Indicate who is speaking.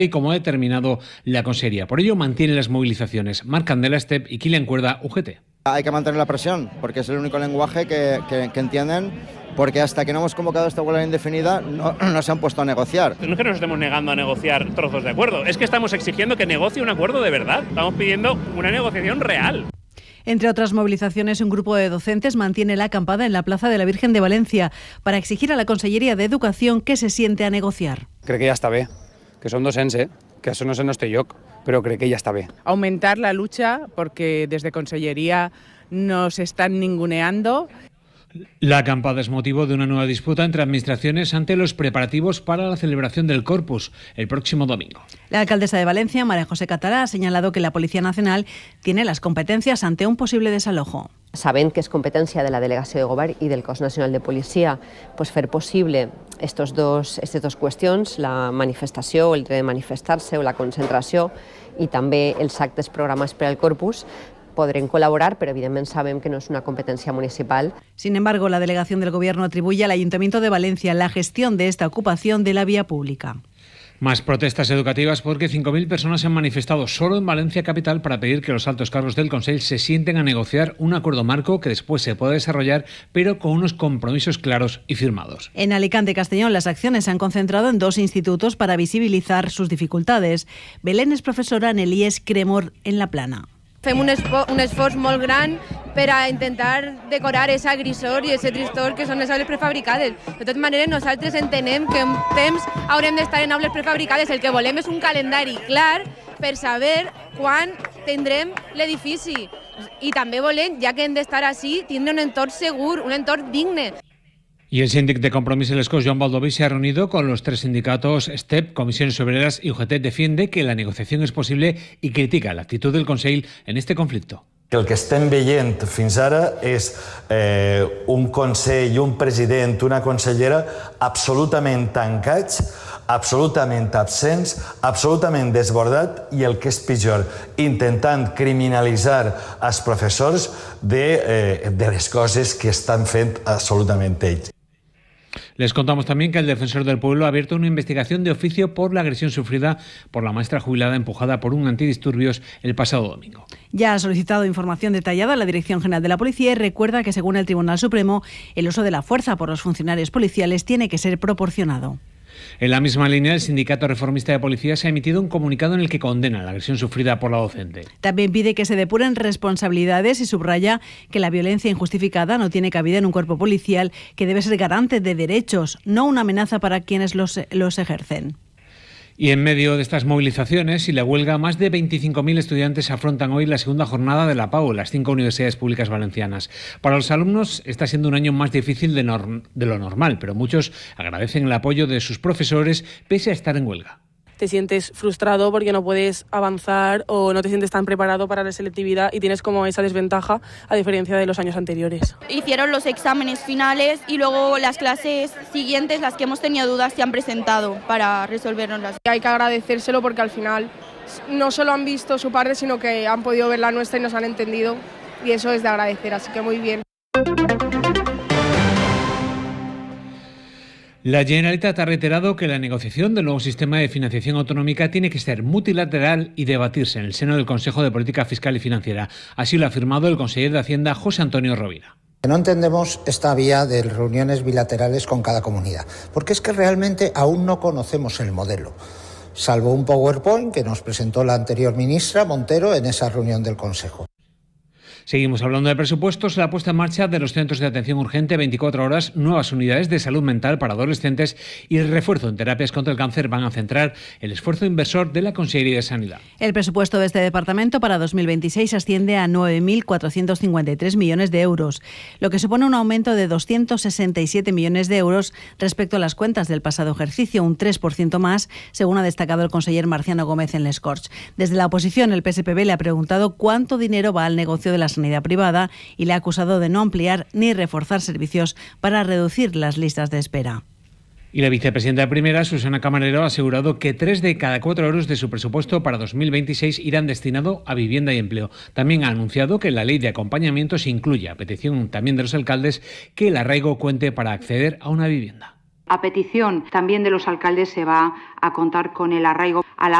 Speaker 1: y como ha determinado la Consellería. Por ello mantiene las movilizaciones. Marc Candela, STEP y Kilian Cuerda, UGT.
Speaker 2: Hay que mantener la presión, porque es el único lenguaje que entienden, porque hasta que no hemos convocado esta huelga indefinida no se han puesto a negociar.
Speaker 3: No es que nos estemos negando a negociar trozos de acuerdo, es que estamos exigiendo que negocie un acuerdo de verdad. Estamos pidiendo una negociación real.
Speaker 4: Entre otras movilizaciones, un grupo de docentes mantiene la acampada en la Plaza de la Virgen de Valencia para exigir a la Conselleria de Educación que se siente a negociar.
Speaker 5: Crec que ja està bé, que som docents, que això no és el nostre lloc, però crec que ja està bé.
Speaker 6: Aumentar la lucha porque desde Consellería nos están ninguneando.
Speaker 1: La acampada es motivo de una nueva disputa entre administraciones ante los preparativos para la celebración del Corpus el próximo domingo.
Speaker 4: La alcaldesa de Valencia, María José Català, ha señalado que la Policía Nacional tiene las competencias ante un posible desalojo.
Speaker 7: Sabent que és competència de la Delegació de Govern i del Cos Nacional de Policia fer possible aquestes dues qüestions, la manifestació, el dret de manifestar-se o la concentració i també els actes programats per al Corpus, podrán colaborar, pero evidentemente sabemos que no es una competencia municipal.
Speaker 4: Sin embargo, la delegación del Gobierno atribuye al Ayuntamiento de Valencia la gestión de esta ocupación de la vía pública.
Speaker 1: Más protestas educativas porque 5.000 personas se han manifestado solo en Valencia capital para pedir que los altos cargos del Consell se sienten a negociar un acuerdo marco que después se pueda desarrollar, pero con unos compromisos claros y firmados.
Speaker 4: En Alicante y Castellón, las acciones se han concentrado en 2 institutos para visibilizar sus dificultades. Belén es profesora en el IES Cremor en La Plana.
Speaker 8: Fem un esforç molt gran per a intentar decorar esa grisor i ese tristor que són les aules prefabricades. De totes maneres, nosaltres entenem que en temps haurem d'estar en aules prefabricades. El que volem és un calendari clar per saber quan tindrem l'edifici. I també volem, ja que hem d'estar així, tindre un entorn segur, un entorn digne.
Speaker 1: Y el síndic de Compromís el Escós, Joan Baldoví, se ha reunido con los 3 sindicatos STEP, Comisiones Obreras y UGT. Defiende que la negociación es posible y critica la actitud del Consell en este conflicto.
Speaker 9: El que estem veient fins ara és un Consell, un president, una consellera absolutament tancats, absolutament absents, absolutament desbordat i el que és pitjor, intentant criminalitzar els professors de les coses que estan fent absolutament ells.
Speaker 1: Les contamos también que el Defensor del Pueblo ha abierto una investigación de oficio por la agresión sufrida por la maestra jubilada empujada por un antidisturbios el pasado domingo.
Speaker 4: Ya ha solicitado información detallada a la Dirección General de la Policía y recuerda que, según el Tribunal Supremo, el uso de la fuerza por los funcionarios policiales tiene que ser proporcionado.
Speaker 1: En la misma línea, el Sindicato Reformista de Policías ha emitido un comunicado en el que condena la agresión sufrida por la docente.
Speaker 4: También pide que se depuren responsabilidades y subraya que la violencia injustificada no tiene cabida en un cuerpo policial que debe ser garante de derechos, no una amenaza para quienes los ejercen.
Speaker 1: Y en medio de estas movilizaciones y la huelga, más de 25.000 estudiantes afrontan hoy la segunda jornada de la PAU, las 5 universidades públicas valencianas. Para los alumnos está siendo un año más difícil de lo normal, pero muchos agradecen el apoyo de sus profesores pese a estar en huelga.
Speaker 10: Te sientes frustrado porque no puedes avanzar o no te sientes tan preparado para la selectividad y tienes como esa desventaja a diferencia de los años anteriores.
Speaker 11: Hicieron los exámenes finales y luego las clases siguientes, las que hemos tenido dudas, se han presentado para resolvernoslas.
Speaker 12: Hay que agradecérselo porque al final no solo han visto su parte, sino que han podido ver la nuestra y nos han entendido, y eso es de agradecer, así que muy bien.
Speaker 1: La Generalitat ha reiterado que la negociación del nuevo sistema de financiación autonómica tiene que ser multilateral y debatirse en el seno del Consejo de Política Fiscal y Financiera. Así lo ha afirmado el consejero de Hacienda, José Antonio Rovira.
Speaker 13: No entendemos esta vía de reuniones bilaterales con cada comunidad, porque es que realmente aún no conocemos el modelo, salvo un PowerPoint que nos presentó la anterior ministra Montero en esa reunión del Consejo.
Speaker 1: Seguimos hablando de presupuestos. La puesta en marcha de los centros de atención urgente 24 horas, nuevas unidades de salud mental para adolescentes y el refuerzo en terapias contra el cáncer van a centrar el esfuerzo inversor de la Consellería de Sanidad.
Speaker 4: El presupuesto de este departamento para 2026 asciende a 9.453 millones de euros, lo que supone un aumento de 267 millones de euros respecto a las cuentas del pasado ejercicio, un 3% más, según ha destacado el conseller Marciano Gómez en Les Corts. Desde la oposición, el PSPB le ha preguntado cuánto dinero va al negocio de la sanidad privada y le ha acusado de no ampliar ni reforzar servicios para reducir las listas de espera.
Speaker 1: Y la vicepresidenta de Primera, Susana Camarero, ha asegurado que 3 de cada 4 euros de su presupuesto para 2026 irán destinado a vivienda y empleo. También ha anunciado que en la ley de acompañamiento se incluye, a petición también de los alcaldes, que el arraigo cuente para acceder a una vivienda.
Speaker 14: A petición también de los alcaldes se va a contar con el arraigo a la